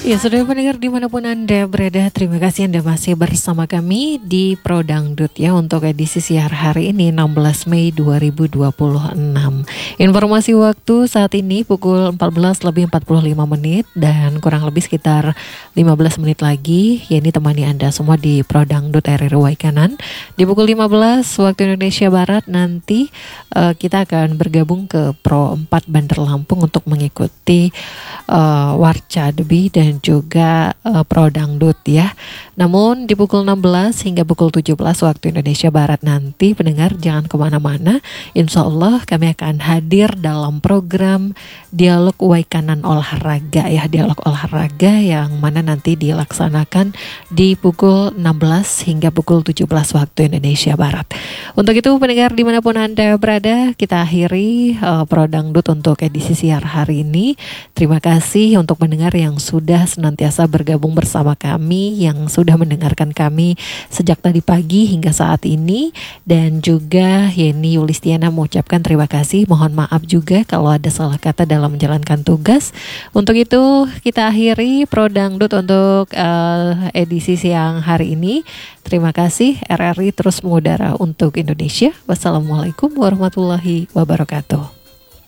Ya, sudah pendengar dimanapun Anda berada, terima kasih Anda masih bersama kami di Pro Dangdut ya untuk edisi siar hari ini 16 Mei 2026. Informasi waktu saat ini pukul 14 lebih 45 menit dan kurang lebih sekitar 15 menit lagi, ya ini temani Anda semua di Pro Dangdut RRI Waikanan. Di pukul 15 waktu Indonesia Barat nanti kita akan bergabung ke Pro 4 Bandar Lampung untuk mengikuti Warca Debi dan juga Pro Dangdut ya. Namun di pukul 16 hingga pukul 17 waktu Indonesia Barat nanti pendengar jangan kemana-mana. Insya Allah kami akan hadir dalam program Dialog Waikanan Olahraga ya. Dialog olahraga yang mana nanti dilaksanakan di pukul 16 hingga pukul 17 waktu Indonesia Barat. Untuk itu pendengar dimanapun Anda berada, kita akhiri Pro Dangdut untuk edisi siar hari ini. Terima kasih untuk pendengar yang sudah senantiasa bergabung bersama kami, yang sudah mendengarkan kami sejak tadi pagi hingga saat ini. Dan juga Yeni Yulistiana mengucapkan terima kasih. Mohon maaf juga kalau ada salah kata dalam menjalankan tugas. Untuk itu kita akhiri Pro Dangdut untuk edisi siang hari ini. Terima kasih. RRI terus mengudara untuk Indonesia. Wassalamualaikum warahmatullahi wabarakatuh.